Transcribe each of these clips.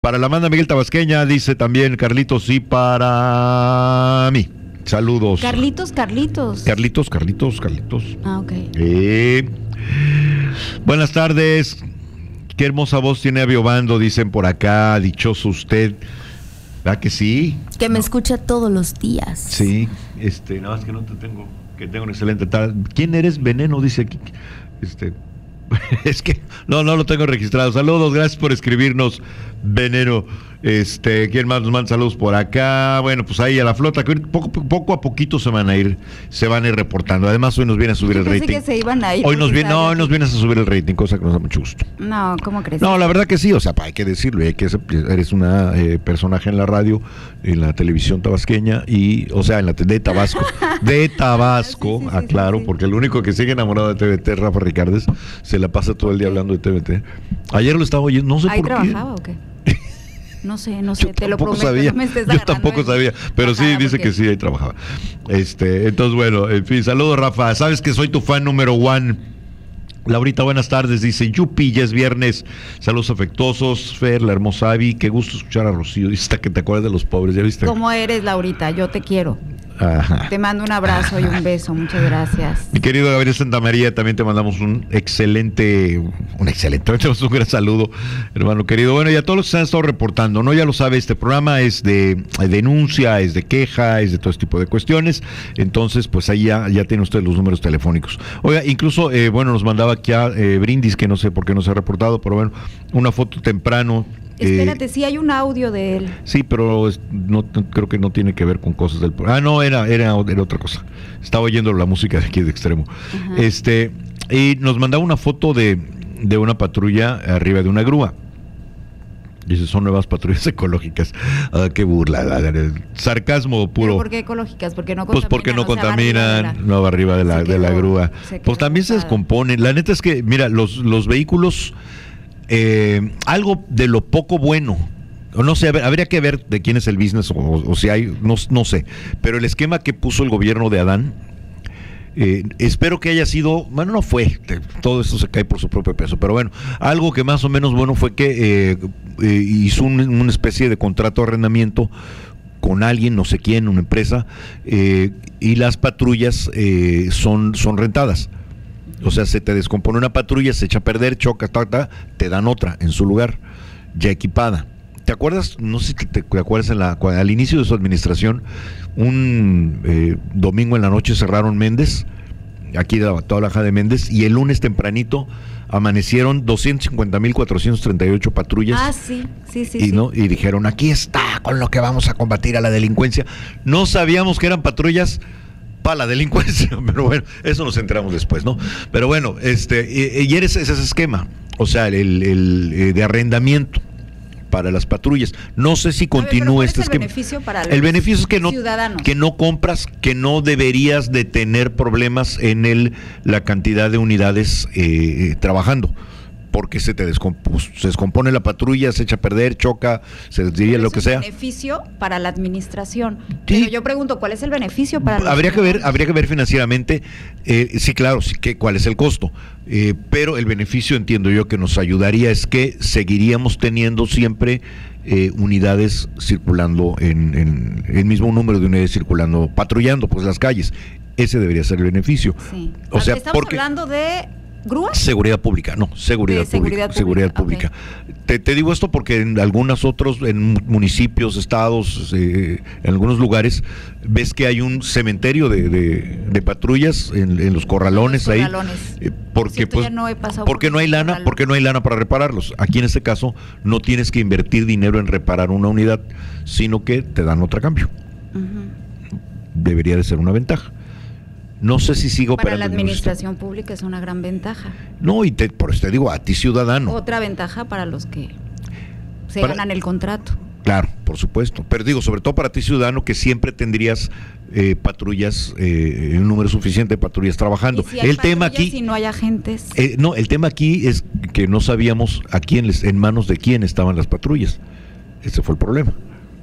Para la Amanda Miguel Tabasqueña, dice también Carlitos, y para mí. Saludos. Carlitos. Ah, ok. Buenas tardes. Qué hermosa voz tiene Abiobando, dicen por acá. Dichoso usted. ¿Verdad que sí? Que me escucha todos los días. Sí, nada más que no te tengo, que tengo un excelente tal. ¿Quién eres? Veneno, dice aquí. Es que no lo tengo registrado. Saludos, gracias por escribirnos, Veneno. ¿Quién más nos manda saludos por acá? Bueno, pues ahí a la flota, que poco a poquito se van a ir reportando. Además, hoy nos viene a subir el rating. Que se iban a ir, hoy nos viene a subir el rating, cosa que nos da mucho gusto. No, ¿cómo crees? No, la verdad que sí, o sea, hay que decirlo, eres una personaje en la radio, en la televisión tabasqueña y, o sea, de Tabasco, sí, aclaro, porque el único que sigue enamorado de TVT, Rafa Ricardes, se la pasa todo el día hablando de TVT. Ayer lo estaba oyendo, no sé por qué. ¿Ahí trabajaba o qué? No sé, te lo prometo, sabía. no me estés Yo tampoco sabía, pero sí dice que sí, ahí trabajaba. Entonces, bueno, en fin, saludos, Rafa. Sabes que soy tu fan número 1. Laurita, buenas tardes, dice Yupi, ya es viernes, saludos afectuosos. Fer, la hermosa Avi, qué gusto escuchar a Rocío, dice hasta que te acuerdas de los pobres, ¿ya viste? ¿Cómo eres, Laurita? Yo te quiero. Ajá. Te mando un abrazo y un beso, muchas gracias. Mi querido Gabriel Santamaría, también te mandamos un excelente, un gran saludo, hermano querido. Bueno, y a todos los que se han estado reportando, ¿no? Ya lo sabe, este programa es de denuncia, es de queja, es de todo este tipo de cuestiones. Entonces, pues ahí ya tiene usted los números telefónicos. Oiga, incluso, nos mandaba aquí a Brindis, que no sé por qué no se ha reportado, pero bueno, una foto temprano. Espérate, sí hay un audio de él. Sí, pero no creo que no tiene que ver con cosas del programa. No, era otra cosa. Estaba oyendo la música de aquí de Extremo. Ajá. Y nos mandaba una foto de una patrulla arriba de una grúa. Dice, son nuevas patrullas ecológicas. Ah, qué burla, sarcasmo puro. ¿Pero por qué ecológicas? Porque no contaminan. Pues porque no contaminan, no va arriba de la grúa. Pues también se descomponen. La neta es que, mira, los vehículos, algo de lo poco bueno, no sé, habría que ver de quién es el business o si hay, no sé, pero el esquema que puso el gobierno de Adán, espero que haya sido, bueno, no fue, todo esto se cae por su propio peso, pero bueno, algo que más o menos bueno fue que hizo una especie de contrato de arrendamiento con alguien, no sé quién, una empresa, y las patrullas son rentadas. O sea, se te descompone una patrulla, se echa a perder, choca, te dan otra en su lugar, ya equipada. ¿Te acuerdas? No sé si te acuerdas, al inicio de su administración, un domingo en la noche cerraron Méndez, aquí de toda la Baja de Méndez, y el lunes tempranito amanecieron 250,438 patrullas. Ah, sí. Y dijeron, aquí está con lo que vamos a combatir a la delincuencia. No sabíamos que eran patrullas para la delincuencia, pero bueno, eso nos enteramos después, ¿no? Pero bueno, y ese esquema, o sea, el de arrendamiento para las patrullas. No sé si continúa este esquema. El beneficio es que no compras, que no deberías de tener problemas en la cantidad de unidades trabajando, porque se descompone la patrulla, se echa a perder, choca, se desvía, lo que sea. Es un beneficio para la administración. Sí. Pero yo pregunto, ¿cuál es el beneficio para la habría que ver financieramente, sí, claro, sí, cuál es el costo, pero el beneficio, entiendo yo, que nos ayudaría es que seguiríamos teniendo siempre unidades circulando, en el mismo número de unidades circulando, patrullando pues las calles. Ese debería ser el beneficio. Sí. O sea, estamos hablando de ¿grúas? Seguridad pública, no, seguridad pública. Okay. Te digo esto porque en algunos otros, en municipios, estados, en algunos lugares, ves que hay un cementerio de patrullas en los corralones ahí. Porque no hay lana para repararlos. Aquí en este caso no tienes que invertir dinero en reparar una unidad, sino que te dan otra a cambio. Uh-huh. Debería de ser una ventaja. No sé si sigo operando. Para la administración pública es una gran ventaja. No, y por eso te digo, a ti ciudadano. Otra ventaja para los que ganan el contrato. Claro, por supuesto. Pero digo, sobre todo para ti ciudadano, que siempre tendrías patrullas, un número suficiente de patrullas trabajando. ¿Y si el tema aquí, si no hay agentes? No, el tema aquí es que no sabíamos en manos de quién estaban las patrullas. Ese fue el problema.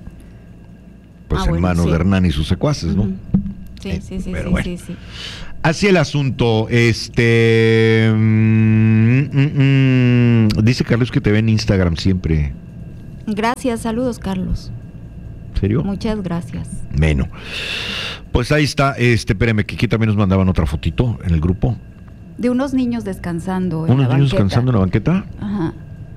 Pues en manos de Hernán y sus secuaces, ¿no? Sí. Así el asunto. Dice Carlos que te ve en Instagram siempre. Gracias, saludos, Carlos. ¿En serio? Muchas gracias. Bueno, pues ahí está, espérame, que aquí también nos mandaban otra fotito en el grupo. De unos niños descansando en la ¿Unos niños banqueta. descansando en la banqueta? Ajá.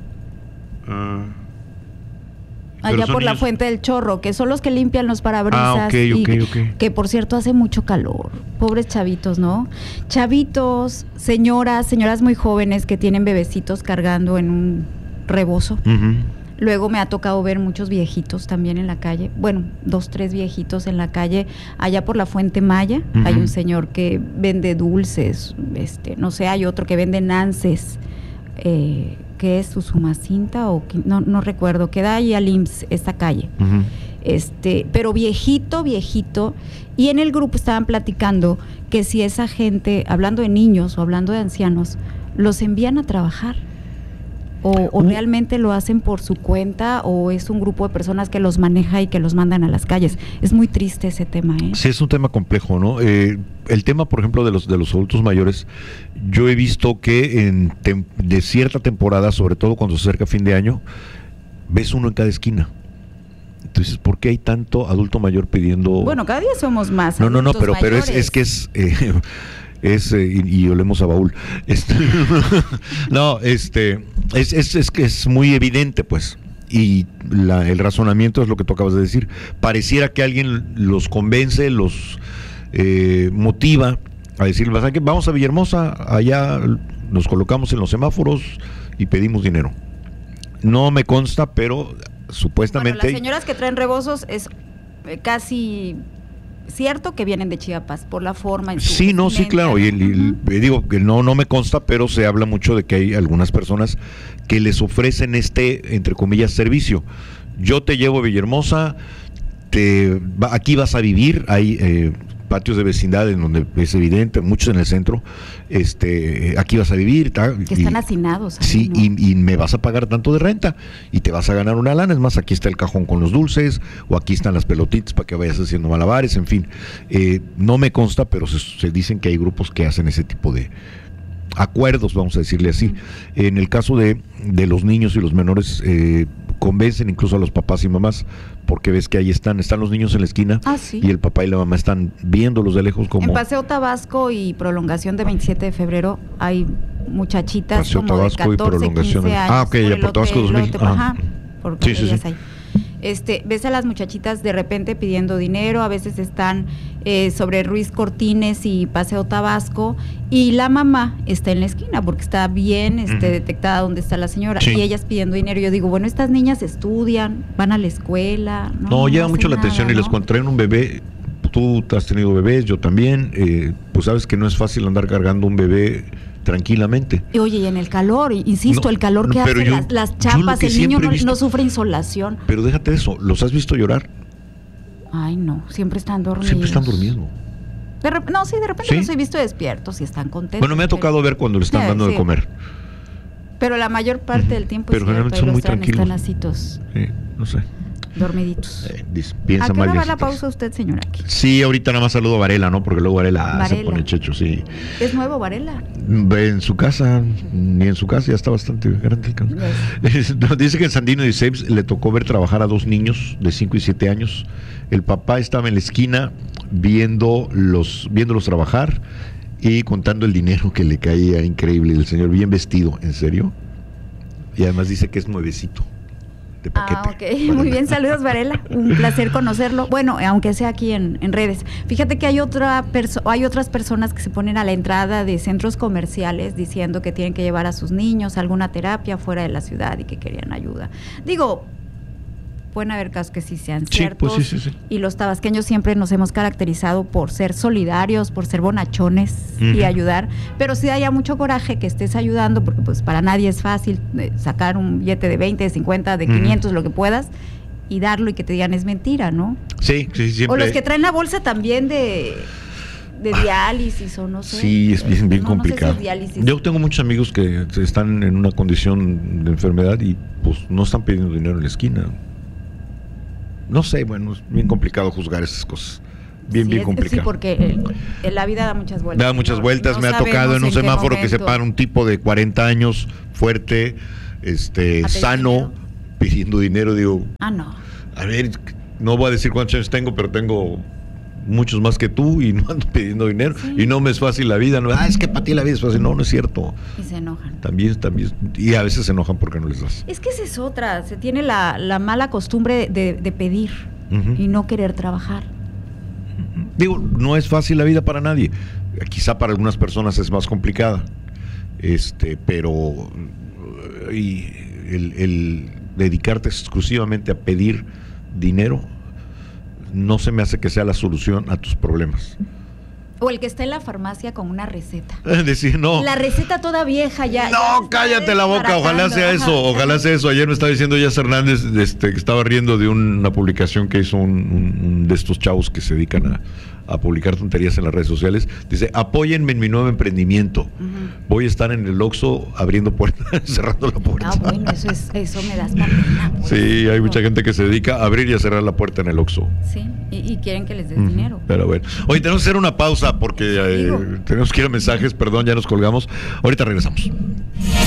Pero Allá son por la niños- Fuente del Chorro, que son los que limpian los parabrisas. ok. Que por cierto hace mucho calor. Pobres chavitos, ¿no? Chavitos, señoras muy jóvenes que tienen bebecitos cargando en un rebozo. Ujú. Luego me ha tocado ver muchos viejitos también en la calle. Bueno, 2, 3 viejitos en la calle. Allá por la Fuente Maya hay Ujú. un señor que vende dulces. No sé, hay otro que vende nances. ¿Qué es? ¿Usumacinta? No recuerdo. Queda ahí al IMSS, esta calle. Ujú. Pero viejito. Y en el grupo estaban platicando que si esa gente, hablando de niños o hablando de ancianos, los envían a trabajar. O realmente lo hacen por su cuenta, o es un grupo de personas que los maneja y que los mandan a las calles. Es muy triste ese tema, ¿eh? Sí, es un tema complejo, ¿no? El tema, por ejemplo, de los adultos mayores, yo he visto que de cierta temporada, sobre todo cuando se acerca fin de año, ves uno en cada esquina. Entonces, ¿por qué hay tanto adulto mayor pidiendo? Bueno, cada día somos más. No, pero mayores. es que y olemos a baúl. No, es que es muy evidente, pues. Y el razonamiento es lo que tú acabas de decir. Pareciera que alguien los convence, los motiva a decir, vamos a Villahermosa, allá nos colocamos en los semáforos y pedimos dinero. No me consta, pero supuestamente... Bueno, las señoras que traen rebozos es casi cierto que vienen de Chiapas por la forma en su Sí, no, sí, vestimenta. claro. Y digo que no me consta, pero se habla mucho de que hay algunas personas que les ofrecen entre comillas, servicio. Yo te llevo a Villahermosa, aquí vas a vivir, hay patios de vecindad en donde es evidente, muchos en el centro, aquí vas a vivir, que están hacinados. Sí, ¿no? y me vas a pagar tanto de renta y te vas a ganar una lana. Es más, aquí está el cajón con los dulces, o aquí están las pelotitas para que vayas haciendo malabares, en fin. No me consta, pero se dicen que hay grupos que hacen ese tipo de acuerdos, vamos a decirle así. En el caso de los niños y los menores, convencen incluso a los papás y mamás, porque ves que ahí están los niños en la esquina, sí. y el papá y la mamá están viéndolos de lejos como... En Paseo Tabasco y prolongación de 27 de febrero hay muchachitas Paseo como Tabasco y de 14, prolongación 15 años. ok, ya por Tabasco 2000. Ajá, porque Sí. ellas hay. Ves a las muchachitas de repente pidiendo dinero, a veces están sobre Ruiz Cortines y Paseo Tabasco, y la mamá está en la esquina porque está bien detectada dónde está la señora, Sí. y ellas pidiendo dinero. Yo digo, bueno, estas niñas estudian, van a la escuela. No, llama hacen mucho la nada, atención, y les contraen un bebé. Tú has tenido bebés, yo también, pues sabes que no es fácil andar cargando un bebé tranquilamente. Y oye, y en el calor, insisto, No, el calor que pero hace las chapas, el niño no sufre insolación. Pero déjate eso, ¿los has visto llorar? Ay, no, siempre están dormidos. Siempre están durmiendo. De repente ¿Sí? los he visto despiertos y están contentos. Bueno, me ha tocado ver cuando le están dando de comer. Pero la mayor parte del tiempo Pero generalmente son muy tranquilos. están acitos, No sé. dormiditos. Piensa ¿A qué mal. hora va la Diositas. pausa usted, señora? Sí, ahorita nada más saludo a Varela, ¿no? Porque luego Varela se Varela. pone checho, sí. ¿Es nuevo, Varela? En su casa, ni en su casa, ya está bastante grande el caso. Dice que en Sandino 16 le tocó ver trabajar a 2 niños de 5 y 7 años. El papá estaba en la esquina viéndolos trabajar y contando el dinero que le caía, increíble. El señor bien vestido, ¿en serio? Y además dice que es nuevecito, de paquete. Ok, muy bien, saludos, Varela, un placer conocerlo. Bueno, aunque sea aquí en redes. Fíjate que hay otras personas que se ponen a la entrada de centros comerciales diciendo que tienen que llevar a sus niños a alguna terapia fuera de la ciudad y que querían ayuda. Digo, pueden haber casos que sí sean ciertos, pues sí. Y los tabasqueños siempre nos hemos caracterizado por ser solidarios, por ser bonachones y ayudar, pero sí haya mucho coraje que estés ayudando, porque pues para nadie es fácil sacar un billete de 20, de 50, de 500, lo que puedas, y darlo y que te digan es mentira, ¿no? Sí, siempre. O los que traen la bolsa también de diálisis o no sé. Sí, es bien complicado. No sé si es diálisis. Yo tengo muchos amigos que están en una condición de enfermedad y pues no están pidiendo dinero en la esquina. No sé, bueno, es bien complicado juzgar esas cosas. Bien complicado. Sí, porque la vida da muchas vueltas. Da muchas vueltas. Me ha tocado en un semáforo que se para un tipo de 40 años, fuerte, sano, pidiendo dinero, digo, no. A ver, no voy a decir cuántos años tengo, pero tengo muchos más que tú y no ando pidiendo dinero, y no me es fácil la vida, no, es que para ti la vida es fácil, no es cierto. Y se enojan. También, y a veces se enojan porque no les das. Es que esa es otra, se tiene la mala costumbre de pedir y no querer trabajar. Digo, no es fácil la vida para nadie, quizá para algunas personas es más complicada, pero el dedicarte exclusivamente a pedir dinero no se me hace que sea la solución a tus problemas. O el que está en la farmacia con una receta. Decir, no. La receta toda vieja ya. No, cállate la boca, ojalá sea eso, ojalá sea eso. Ayer me estaba diciendo Jess Hernández, que estaba riendo de una publicación que hizo un de estos chavos que se dedican a publicar tonterías en las redes sociales. Dice, apóyenme en mi nuevo emprendimiento. Voy a estar en el Oxxo abriendo puertas, cerrando la puerta. Bueno, eso me da pena. Pues. Sí, hay mucha gente que se dedica a abrir y a cerrar la puerta en el Oxxo. Sí, y quieren que les des dinero. Pero bueno. Oye, tenemos que hacer una pausa porque tenemos que ir a mensajes, perdón, ya nos colgamos. Ahorita regresamos.